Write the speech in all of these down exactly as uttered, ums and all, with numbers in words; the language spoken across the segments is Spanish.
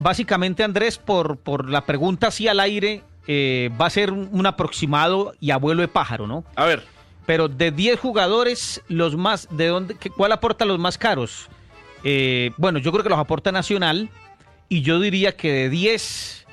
básicamente, Andrés, por, por la pregunta así al aire, eh, va a ser un, un aproximado y abuelo de pájaro, ¿no? A ver. Pero de diez jugadores, los más, ¿de dónde, qué, cuál aporta los más caros? Eh, bueno, yo creo que los aporta Nacional, y yo diría que de diez,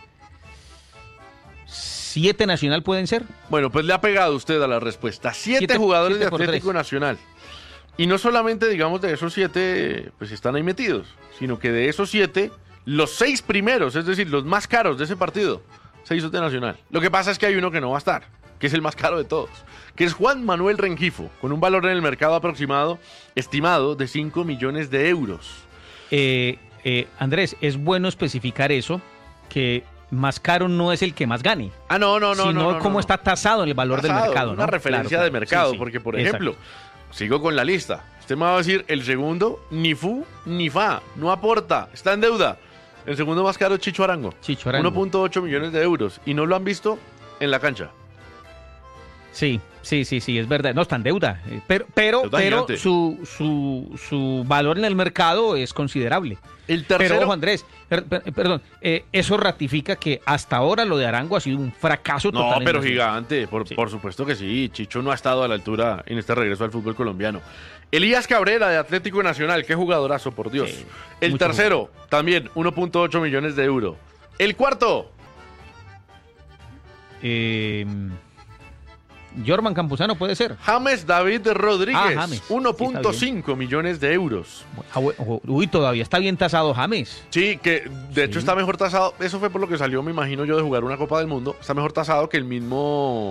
siete Nacional pueden ser. Bueno, pues le ha pegado usted a la respuesta. Siete, siete jugadores siete de Atlético Nacional. Y no solamente, digamos, de esos siete, pues están ahí metidos, sino que de esos siete, los seis primeros, es decir, los más caros de ese partido, se hizo de Nacional. Lo que pasa es que hay uno que no va a estar, que es el más caro de todos, que es Juan Manuel Rengifo, con un valor en el mercado aproximado, estimado, de cinco millones de euros. Eh, eh, Andrés, es bueno especificar eso, que más caro no es el que más gane. Ah, no, no, no. Sino no, no, cómo no. está tasado en el valor tasado, del mercado. Una ¿no? referencia claro, de claro. mercado, Sí, sí. porque, por Exacto. ejemplo, sigo con la lista. Usted me va a decir, el segundo, ni fu, ni fa, no aporta, está en deuda. El segundo más caro es Chicho Arango. Chicho Arango. uno punto ocho millones de euros. Y no lo han visto en la cancha. Sí, sí, sí, sí, es verdad. No está en deuda. Pero, pero, pero su, su, su valor en el mercado es considerable. El tercero. Pero, ojo, Andrés, per, per, perdón, eh, eso ratifica que hasta ahora lo de Arango ha sido un fracaso no, total. No, pero gigante, por, sí. por supuesto que sí. Chicho no ha estado a la altura en este regreso al fútbol colombiano. Elías Cabrera, de Atlético Nacional, qué jugadorazo, por Dios. Sí, el tercero, jugador. También, uno punto ocho millones de euros. El cuarto. Eh... Jorman Campuzano puede ser. James David Rodríguez, ah, James. uno punto cinco sí, millones de euros. Uy, todavía está bien tasado James. Sí, que de sí. hecho está mejor tasado. Eso fue por lo que salió, me imagino yo, de jugar una Copa del Mundo. Está mejor tasado que el mismo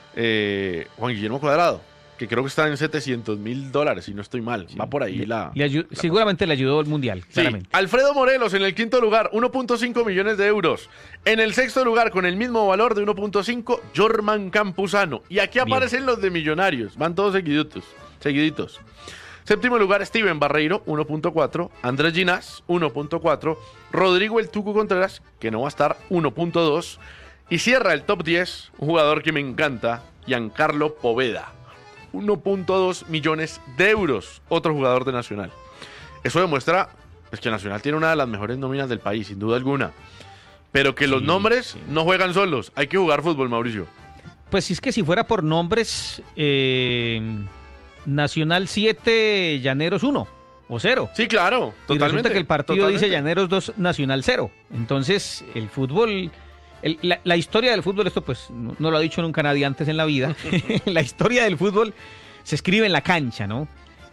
eh, Juan Guillermo Cuadrado, que creo que está en setecientos mil dólares, si no estoy mal. Sí. Va por ahí le, la, le la... Seguramente le ayudó el Mundial, sí. claramente. Alfredo Morelos en el quinto lugar, uno punto cinco millones de euros. En el sexto lugar, con el mismo valor de uno punto cinco, Jorman Campuzano. Y aquí aparecen Bien. los de Millonarios. Van todos seguiditos. seguiditos. Séptimo lugar, Steven Barreiro, uno punto cuatro. Andrés Ginás, uno punto cuatro. Rodrigo El Tuco Contreras, que no va a estar, uno punto dos. Y cierra el top diez, un jugador que me encanta, Giancarlo Poveda. uno punto dos millones de euros, otro jugador de Nacional. Eso demuestra pues, que Nacional tiene una de las mejores nóminas del país, sin duda alguna. Pero que los sí, nombres sí. no juegan solos. Hay que jugar fútbol, Mauricio. Pues si es que si fuera por nombres, eh, Nacional siete, Llaneros uno o cero. Sí, claro, y totalmente. Resulta que el partido totalmente. dice Llaneros dos, Nacional cero. Entonces, el fútbol... El, la, la historia del fútbol, esto pues no, no lo ha dicho nunca nadie antes en la vida. La historia del fútbol se escribe en la cancha, ¿no?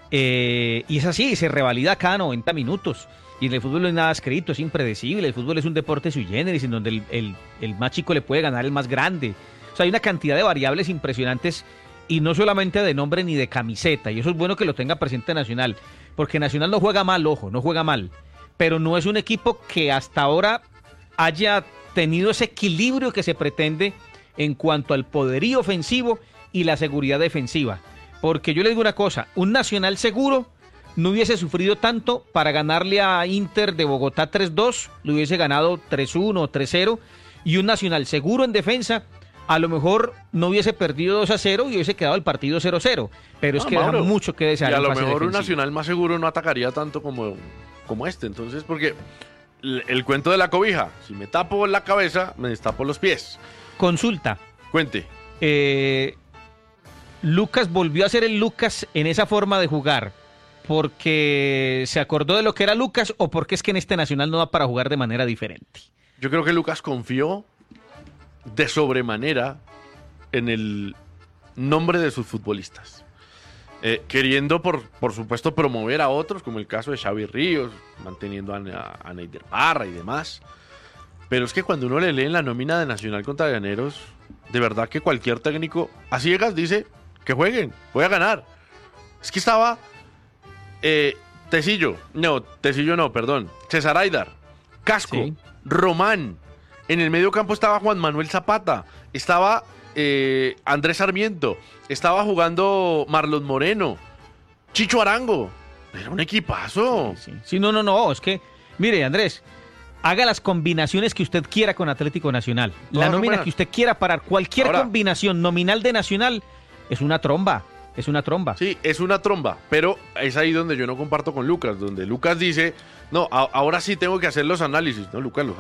Eh, y es así, se revalida cada noventa minutos. Y en el fútbol no hay nada escrito, es impredecible. El fútbol es un deporte sui generis en donde el, el, el más chico le puede ganar al más grande. O sea, hay una cantidad de variables impresionantes y no solamente de nombre ni de camiseta. Y eso es bueno que lo tenga presente Nacional, porque Nacional no juega mal, ojo, no juega mal. Pero no es un equipo que hasta ahora haya tenido ese equilibrio que se pretende en cuanto al poderío ofensivo y la seguridad defensiva. Porque yo le digo una cosa, un Nacional seguro no hubiese sufrido tanto para ganarle a Inter de Bogotá tres dos, lo hubiese ganado tres uno, tres cero, y un Nacional seguro en defensa a lo mejor no hubiese perdido dos a cero y hubiese quedado el partido cero cero, pero es ah, que Mauro, deja mucho que desear. Y a lo mejor defensivo. Un Nacional más seguro no atacaría tanto como, como este, entonces porque... El cuento de la cobija. Si me tapo la cabeza, me destapo los pies. Consulta. Cuente. Eh, Lucas volvió a ser el Lucas en esa forma de jugar. ¿Porque se acordó de lo que era Lucas o porque es que en este Nacional no da para jugar de manera diferente? Yo creo que Lucas confió de sobremanera en el nombre de sus futbolistas. Eh, queriendo, por, por supuesto, promover a otros, como el caso de Xavi Ríos, manteniendo a, a, a Neider Parra y demás. Pero es que cuando uno le lee en la nómina de Nacional contra Llaneros, de verdad que cualquier técnico a ciegas dice que jueguen, voy a ganar. Es que estaba eh, Tecillo, no, Tecillo no, perdón, César Aidar, Casco, sí. Román. En el medio campo estaba Juan Manuel Zapata, estaba... Eh, Andrés Sarmiento, estaba jugando Marlon Moreno, Chicho Arango, era un equipazo. Sí, sí. sí, no, no, no, es que, mire, Andrés, haga las combinaciones que usted quiera con Atlético Nacional, la nómina que usted quiera parar, cualquier Ahora, combinación nominal de Nacional es una tromba, es una tromba. Sí, es una tromba, pero es ahí donde yo no comparto con Lucas, donde Lucas dice, no, a- ahora sí tengo que hacer los análisis, no, Lucas, los